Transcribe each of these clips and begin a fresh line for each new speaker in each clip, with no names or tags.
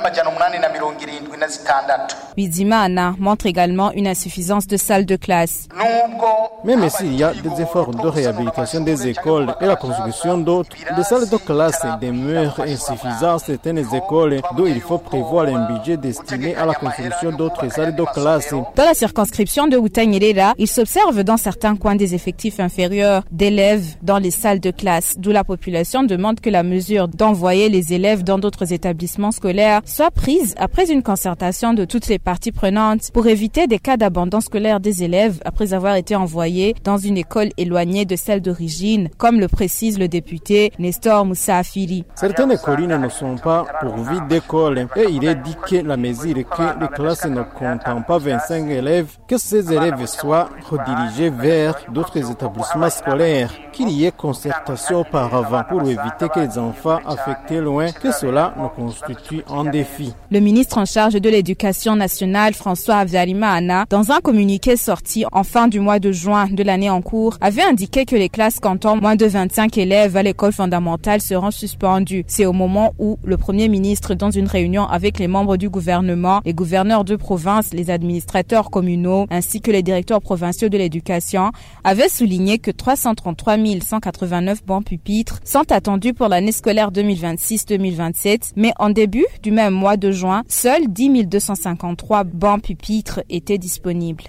Bizimana montre également une insuffisance de salles de classe.
Même s'il y a des efforts de réhabilitation des écoles et la construction d'autres, les salles de classe demeurent insuffisantes dans certaines écoles, d'où il faut prévoir un budget destiné à la construction d'autres salles de classe.
Dans la circonscription de Butanyerera, il s'observe dans certains coins des effectifs inférieurs d'élèves dans les salles de classe, d'où la population demande que la mesure d'envoyer les élèves dans d'autres établissements scolaires soit prise après une concertation de toutes les parties prenantes pour éviter des cas d'abandon scolaire des élèves après avoir été envoyés dans une école éloignée de celle d'origine, comme le précise le député Nestor Moussa Afiri.
Certaines collines ne sont pas pourvues d'écoles et il est dit que la mesure que les classes ne comptant pas 25 élèves, que ces élèves soient redirigés vers d'autres établissements scolaires, qu'il y ait concertation auparavant pour éviter que les enfants affectés loin, que cela ne constitue un défi.
Le ministre en charge de l'Éducation nationale, François Habyarimana, dans un communiqué sorti en fin du mois de juin de l'année en cours, avait indiqué que les classes comptant moins de 25 élèves à l'école fondamentale seront suspendues. C'est au moment où le Premier ministre, dans une réunion avec les membres du gouvernement, les gouverneurs de province, les administrateurs communaux, ainsi que les directeurs provinciaux de l'éducation, avait souligné que 333 189 bancs pupitres sont attendus pour l'année scolaire 2026-2027, mais en début du même mois de juin, seuls 10 253 bancs pupitres étaient disponibles.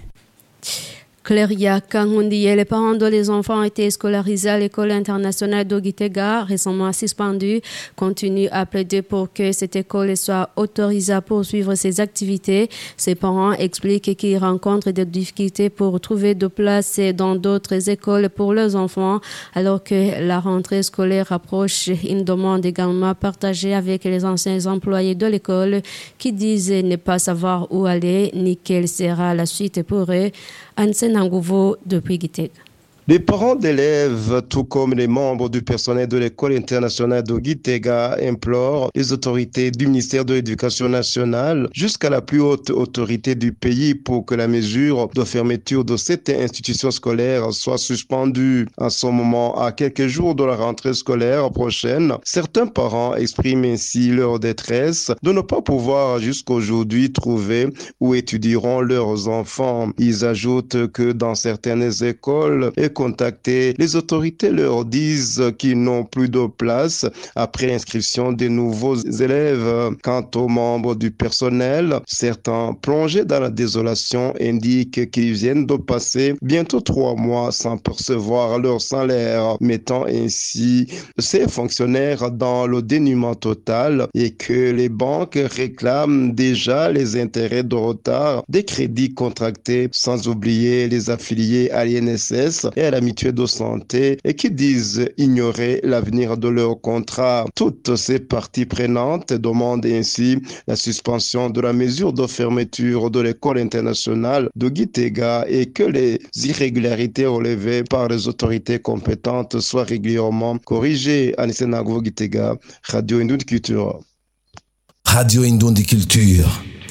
Cléria Kangundiye, les parents dont les enfants ont été scolarisés à l'école internationale d'Ogitega, récemment suspendue, continuent à plaider pour que cette école soit autorisée à poursuivre ses activités. Ses parents expliquent qu'ils rencontrent des difficultés pour trouver de place dans d'autres écoles pour leurs enfants, alors que la rentrée scolaire approche. Une demande également partagée avec les anciens employés de l'école qui disent ne pas savoir où aller ni quelle sera la suite pour eux. Ansen Angouvo depuis Gitega.
Les parents d'élèves, tout comme les membres du personnel de l'école internationale de Gitega, implorent les autorités du ministère de l'Éducation nationale jusqu'à la plus haute autorité du pays pour que la mesure de fermeture de cette institution scolaire soit suspendue. En ce moment, à quelques jours de la rentrée scolaire prochaine, certains parents expriment ainsi leur détresse de ne pas pouvoir jusqu'aujourd'hui trouver où étudieront leurs enfants. Ils ajoutent que dans certaines écoles contactés, les autorités leur disent qu'ils n'ont plus de place après l'inscription des nouveaux élèves. Quant aux membres du personnel, certains plongés dans la désolation indiquent qu'ils viennent de passer bientôt 3 mois sans percevoir leur salaire, mettant ainsi ces fonctionnaires dans le dénuement total et que les banques réclament déjà les intérêts de retard des crédits contractés, sans oublier les affiliés à l'INSS et à la mutuelle de santé et qui disent ignorer l'avenir de leur contrat. Toutes ces parties prenantes demandent ainsi la suspension de la mesure de fermeture de l'école internationale de Gitega et que les irrégularités relevées par les autorités compétentes soient régulièrement corrigées. Anissé Nagvo Gitega, Radio Indoundi Culture.
Radio Indoundi Culture.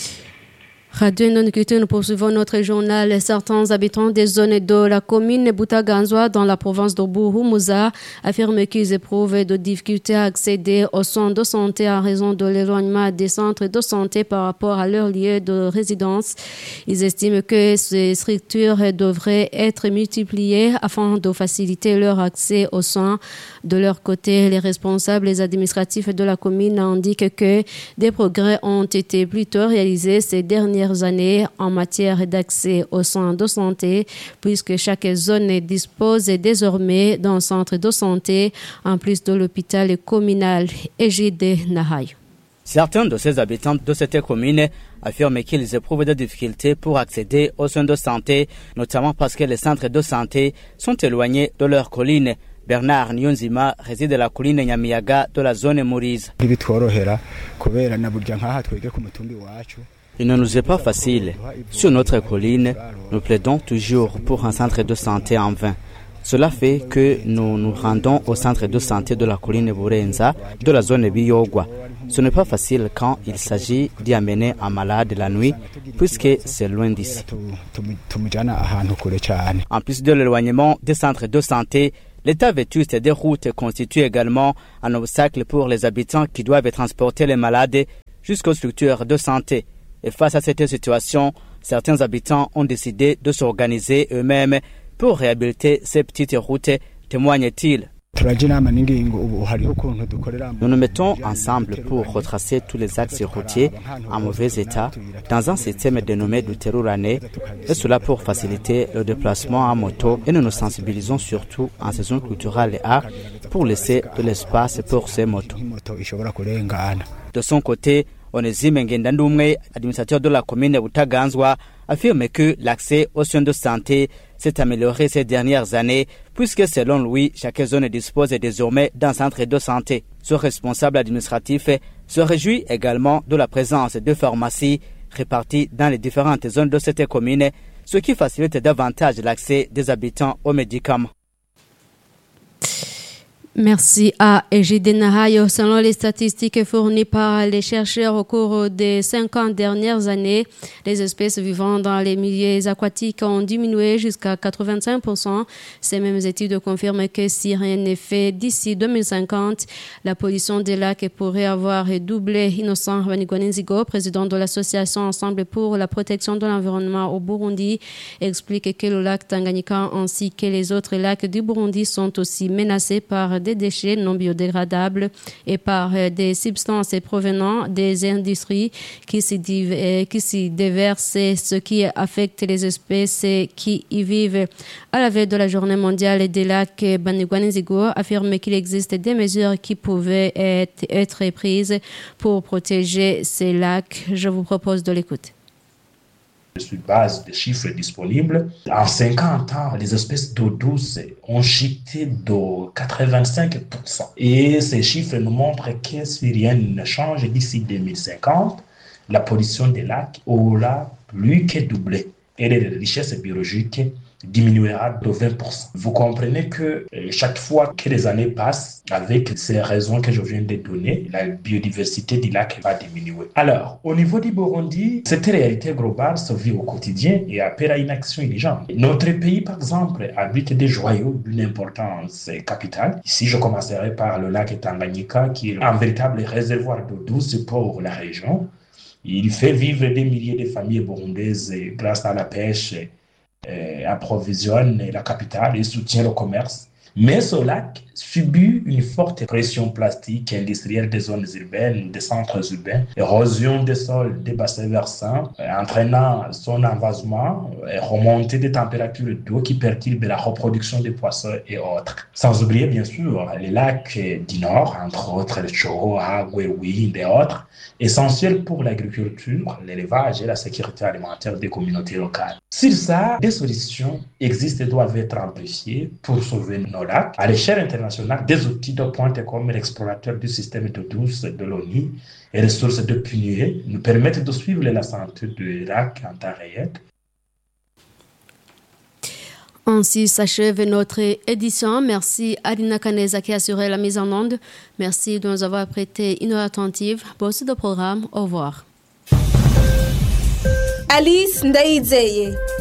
Radio Indoundi Culture, nous poursuivons notre journal. Certains habitants des zones de la commune Boutaganzoa dans la province de Buhumuza affirment qu'ils éprouvent de difficultés à accéder aux soins de santé en raison de l'éloignement des centres de santé par rapport à leur lieu de résidence. Ils estiment que ces structures devraient être multipliées afin de faciliter leur accès aux soins. De leur côté, les responsables administratifs de la commune indiquent que des progrès ont été plutôt réalisés ces dernières années en matière d'accès aux soins de santé, puisque chaque zone dispose désormais d'un centre de santé, en plus de l'hôpital communal Ejide Nahayo.
Certains de ces habitants de cette commune affirment qu'ils éprouvent des difficultés pour accéder aux soins de santé, notamment parce que les centres de santé sont éloignés de leur colline. Bernard Nyonzima réside à la colline Nyamiyaga de la zone Mourize. Il ne nous est pas facile. Sur notre colline, nous plaidons toujours pour un centre de santé en vain. Cela fait que nous nous rendons au centre de santé de la colline Burenza de la zone Biyogwa. Ce n'est pas facile quand il s'agit d'y amener un malade la nuit, puisque c'est loin d'ici. En plus de l'éloignement des centres de santé, l'état vétuste des routes constitue également un obstacle pour les habitants qui doivent transporter les malades jusqu'aux structures de santé. Et face à cette situation, certains habitants ont décidé de s'organiser eux-mêmes pour réhabiliter ces petites routes, témoigne-t-il. Nous nous mettons ensemble pour retracer tous les axes routiers en mauvais état dans un système dénommé du Terurane, et cela pour faciliter le déplacement en moto, et nous nous sensibilisons surtout en saison culturelle et art pour laisser de l'espace pour ces motos. De son côté, Onésime Ngendandumwe, administrateur de la commune de Butaganzwa, affirme que l'accès aux soins de santé s'est amélioré ces dernières années, puisque selon lui, chaque zone dispose désormais d'un centre de santé. Ce responsable administratif se réjouit également de la présence de pharmacies réparties dans les différentes zones de cette commune, ce qui facilite davantage l'accès des habitants aux médicaments.
Merci à Égide Nahayo. Selon les statistiques fournies par les chercheurs au cours des 50 dernières années, les espèces vivant dans les milieux aquatiques ont diminué jusqu'à 85%. Ces mêmes études confirment que si rien n'est fait d'ici 2050, la pollution des lacs pourrait avoir doublé. Innocent Banigwanenzigo, président de l'association Ensemble pour la protection de l'environnement au Burundi, explique que le lac Tanganyika ainsi que les autres lacs du Burundi sont aussi menacés par des déchets non biodégradables et par des substances provenant des industries qui s'y déversent, ce qui affecte les espèces qui y vivent. À la veille de la journée mondiale des lacs, Banigwanenzigo affirme qu'il existe des mesures qui pouvaient être prises pour protéger ces lacs. Je vous propose de l'écouter.
Sur base des chiffres disponibles, en 50 ans, les espèces d'eau douce ont chuté de 85%. Et ces chiffres nous montrent que si rien ne change d'ici 2050, la pollution des lacs aura plus que doublé et les richesses biologiques diminuera de 20%. Vous comprenez que chaque fois que les années passent, avec ces raisons que je viens de donner, la biodiversité du lac va diminuer. Alors, au niveau du Burundi, cette réalité globale se vit au quotidien et appelle à une action urgente. Notre pays, par exemple, abrite des joyaux d'une importance capitale. Ici, je commencerai par le lac Tanganyika, qui est un véritable réservoir d'eau douce pour la région. Il fait vivre des milliers de familles burundaises grâce à la pêche, approvisionne la capitale et soutient le commerce. Mais ce lac subit une forte pression plastique industrielle des zones urbaines, des centres urbains, érosion des sols, des bassins versants, entraînant son envasement et remontée des températures d'eau qui perturbent la reproduction des poissons et autres. Sans oublier bien sûr les lacs du Nord, entre autres le Choa, Gwewi et autres, essentiels pour l'agriculture, l'élevage et la sécurité alimentaire des communautés locales. Sur ça, des solutions existent et doivent être amplifiées pour sauver nos lacs. À l'échelle internationale, des outils de pointe comme l'explorateur du système d'eau douce de l'ONU et les sources de PNUE nous permettent de suivre la santé du lac en temps réel.
Ainsi s'achève notre édition. Merci à Adina Kaneza qui a assuré la mise en onde. Merci de nous avoir prêté une oreille attentive. Bon suite de programme. Au revoir.
Alice Ndaizeye.